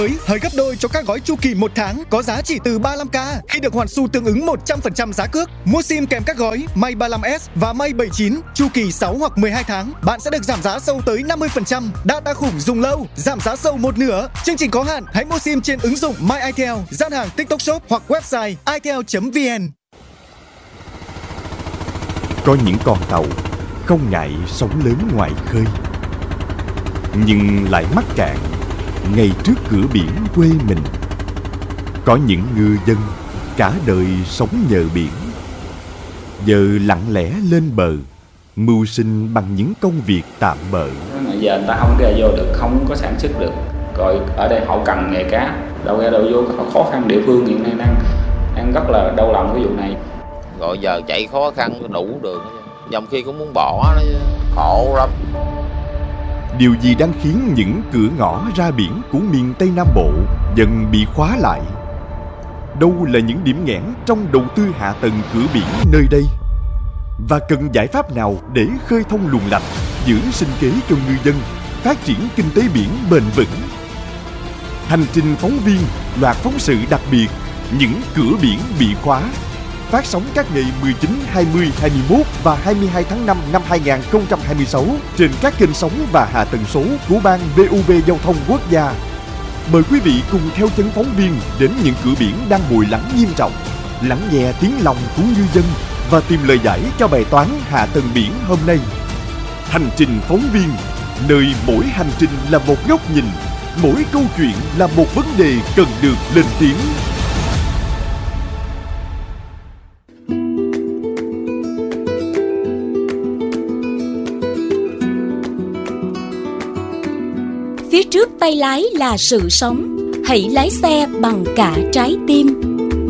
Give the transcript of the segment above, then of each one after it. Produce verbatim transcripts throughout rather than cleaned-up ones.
Hơi gấp đôi cho các gói chu kỳ một tháng có giá chỉ từ ba mươi lăm k khi được hoàn xu tương ứng một trăm phần trăm giá cước. Mua sim kèm các gói May ba mươi lăm S và May bảy mươi chín chu kỳ sáu hoặc mười hai tháng, bạn sẽ được giảm giá sâu tới năm mươi phần trăm. Data khủng dùng lâu, giảm giá sâu một nửa. Chương trình có hạn, hãy mua sim trên ứng dụng My itel, gian hàng TikTok Shop hoặc website itel chấm vn. Có những con tàu không ngại sóng lớn ngoài khơi, nhưng lại mắc cạn ngay trước cửa biển quê mình. Có những ngư dân cả đời sống nhờ biển, giờ lặng lẽ lên bờ, mưu sinh bằng những công việc tạm bợ. Giờ người ta không ra vô được, không có sản xuất được. Rồi ở đây họ cần nghề cá, đâu ra đâu vô, khó khăn địa phương hiện nay đang đang rất là đau lòng cái vụ này. Rồi giờ chạy khó khăn đủ đường, dòng khi cũng muốn bỏ nó, khổ lắm. Điều gì đang khiến những cửa ngõ ra biển của miền Tây Nam Bộ dần bị khóa lại? Đâu là những điểm nghẽn trong đầu tư hạ tầng cửa biển nơi đây? Và cần giải pháp nào để khơi thông luồng lạch, giữ sinh kế cho ngư dân, phát triển kinh tế biển bền vững? Hành trình phóng viên, loạt phóng sự đặc biệt, những cửa biển bị khóa, phát sóng các ngày mười chín, hai mươi, hai mươi mốt và hai mươi hai tháng năm năm hai nghìn không trăm hai mươi sáu trên các kênh sóng và hạ tầng số của Ban vê u vê Giao thông Quốc gia. Mời quý vị cùng theo chân phóng viên đến những cửa biển đang bồi lắng nghiêm trọng, lắng nghe tiếng lòng của ngư dân và tìm lời giải cho bài toán hạ tầng biển hôm nay. Hành trình phóng viên, nơi mỗi hành trình là một góc nhìn, mỗi câu chuyện là một vấn đề cần được lên tiếng. Phía trước tay lái là sự sống, hãy lái xe bằng cả trái tim.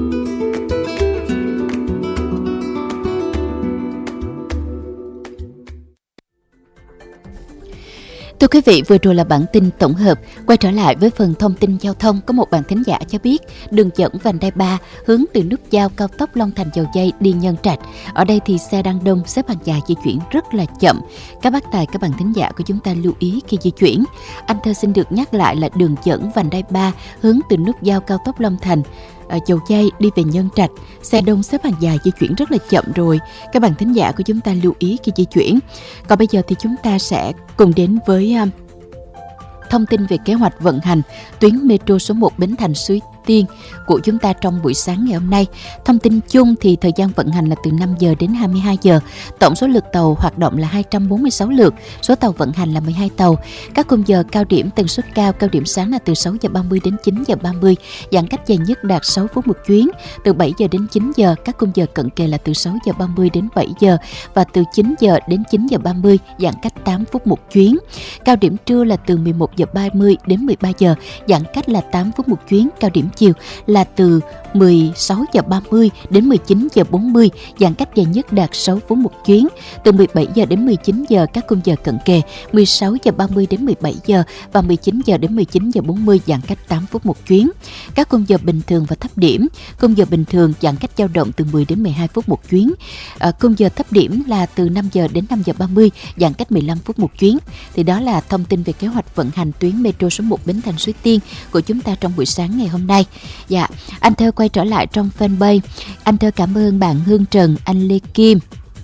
Thưa quý vị, vừa rồi là bản tin tổng hợp. Quay trở lại với phần thông tin giao thông, có một bạn thính giả cho biết đường dẫn vành đai ba hướng từ nút giao cao tốc Long Thành Dầu Giây đi Nhân Trạch. Ở đây thì xe đang đông, xếp hàng dài di chuyển rất là chậm. Các bác tài, các bạn thính giả của chúng ta lưu ý khi di chuyển. Anh thơ xin được nhắc lại là đường dẫn vành đai ba hướng từ nút giao cao tốc Long Thành ở Dầu Giây đi về Nhân Trạch, xe đông xếp hàng dài di chuyển rất là chậm rồi. Các bạn thính giả của chúng ta lưu ý khi di chuyển. Còn bây giờ thì chúng ta sẽ cùng đến với uh, thông tin về kế hoạch vận hành tuyến metro số một Bến Thành Suối Tiên của chúng ta trong buổi sáng ngày hôm nay. Thông tin chung thì thời gian vận hành là từ năm giờ đến hai mươi hai giờ. Tổng số lượt tàu hoạt động là hai trăm bốn mươi sáu lượt, số tàu vận hành là mười hai tàu. Các khung giờ cao điểm tần suất cao, cao điểm sáng là từ sáu giờ ba mươi đến chín giờ ba mươi, giãn cách dài nhất đạt sáu phút một chuyến. Từ bảy giờ đến chín giờ, các khung giờ cận kề là từ sáu giờ ba mươi đến bảy giờ và từ chín giờ đến chín giờ ba mươi, giãn cách tám phút một chuyến. Cao điểm trưa là từ mười một giờ ba mươi đến mười ba giờ, giãn cách là tám phút một chuyến. Cao điểm chiều là từ mười sáu giờ ba mươi đến mười chín giờ bốn mươi, giãn cách dài nhất đạt sáu phút một chuyến. Từ mười bảy giờ đến mười chín giờ các khung giờ cận kề, mười sáu giờ ba mươi đến mười bảy giờ và mười chín giờ đến mười chín giờ bốn mươi, giãn cách tám phút một chuyến. Các khung giờ bình thường và thấp điểm, khung giờ bình thường giãn cách dao động từ mười đến mười hai phút một chuyến. À, khung giờ thấp điểm là từ năm giờ đến năm giờ ba mươi, giãn cách mười lăm phút một chuyến. Thì đó là thông tin về kế hoạch vận hành tuyến metro số một Bến Thành Suối Tiên của chúng ta trong buổi sáng ngày hôm nay. Dạ, anh Thơ quay trở lại trong fanpage. Anh Thơ cảm ơn bạn Hương Trần, anh Lê Kim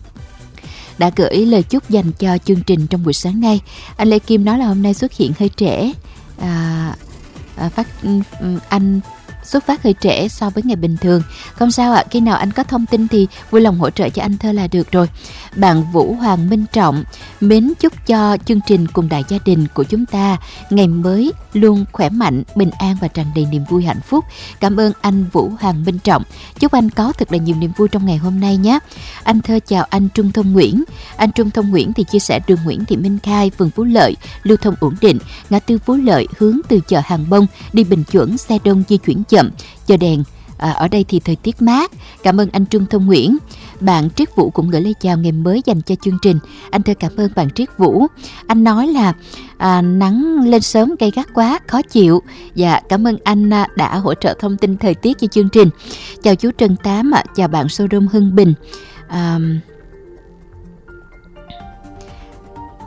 đã gửi lời chúc dành cho chương trình trong buổi sáng nay. Anh Lê Kim nói là hôm nay xuất hiện hơi trễ, à, à, phát anh xuất phát hơi trễ so với ngày bình thường. Không sao ạ, khi nào anh có thông tin thì vui lòng hỗ trợ cho anh Thơ là được rồi. Bạn Vũ Hoàng Minh Trọng mến chúc cho chương trình cùng đại gia đình của chúng ta ngày mới luôn khỏe mạnh, bình an và tràn đầy niềm vui hạnh phúc. Cảm ơn anh Vũ Hoàng Minh Trọng. Chúc anh có thật là nhiều niềm vui trong ngày hôm nay nhé. Anh Thơ chào anh Trung Thông Nguyễn. Anh Trung Thông Nguyễn thì chia sẻ đường Nguyễn Thị Minh Khai, phường Phú Lợi lưu thông ổn định, ngã tư Phú Lợi hướng từ chợ Hàng Bông đi Bình Chuẩn xe đông di chuyển chậm, chờ đèn. À, ở đây thì thời tiết mát. Cảm ơn anh Trung Thông Nguyễn. Bạn Triết Vũ cũng gửi lời chào ngày mới dành cho chương trình. Anh Thơ cảm ơn bạn Triết Vũ. Anh nói là à, nắng lên sớm gay gắt quá, khó chịu. Dạ, cảm ơn anh đã hỗ trợ thông tin thời tiết cho chương trình. Chào chú Trần Tám ạ, chào bạn Showroom Hưng Bình. À,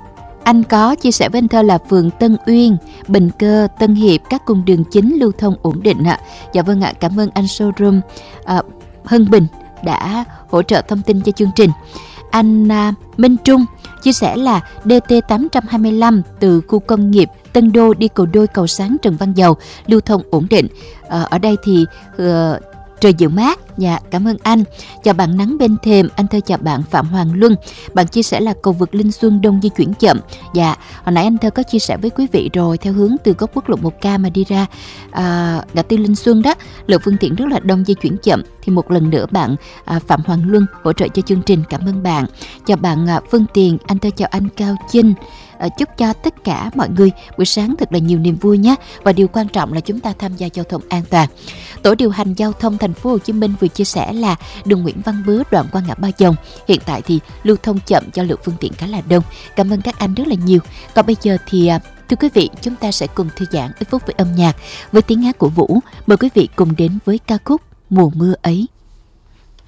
Anh có chia sẻ với anh Thơ là phường Tân Uyên, Bình Cơ, Tân Hiệp, các cung đường chính lưu thông ổn định ạ. Dạ vâng ạ, cảm ơn anh showroom à, Hân Bình đã hỗ trợ thông tin cho chương trình. Anh à, Minh Trung chia sẻ là D T tám hai lăm từ khu công nghiệp Tân Đô đi cầu Đôi Cầu Sáng Trần Văn Dầu lưu thông ổn định. À, ở đây thì uh, trời dịu mát. Dạ, cảm ơn anh. Chào bạn Nắng Bên Thềm, anh Thơ chào bạn Phạm Hoàng Luân. Bạn chia sẻ là cầu vượt Linh Xuân Đông di chuyển chậm. Dạ, hồi nãy anh Thơ có chia sẻ với quý vị rồi, theo hướng từ góc quốc lộ một K mà đi ra à, ngã tư Linh Xuân đó, lượng phương tiện rất là đông, di chuyển chậm. Thì một lần nữa bạn à, Phạm Hoàng Luân hỗ trợ cho chương trình, cảm ơn bạn. Chào bạn à, Phương Tiền, anh Thơ chào anh Cao Chinh. À, chúc cho tất cả mọi người buổi sáng thật là nhiều niềm vui nhé, và điều quan trọng là chúng ta tham gia giao thông an toàn. Tổ điều hành giao thông thành phố Hồ Chí Minh vừa chia sẻ là đường Nguyễn Văn Bứa đoạn qua ngã Ba Dòng hiện tại thì lưu thông chậm do lượng phương tiện khá là đông. Cảm ơn các anh rất là nhiều. Còn bây giờ thì thưa quý vị, chúng ta sẽ cùng thư giãn ít phút với âm nhạc với tiếng hát của Vũ. Mời quý vị cùng đến với ca khúc Mùa Mưa Ấy.